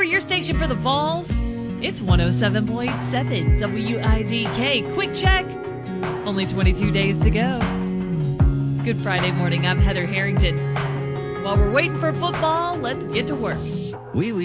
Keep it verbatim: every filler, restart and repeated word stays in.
we're your station for the Vols. It's one oh seven point seven W I V K. Quick check. Only twenty-two days to go. Good Friday morning. I'm Heather Harrington. While we're waiting for football, let's get to work. We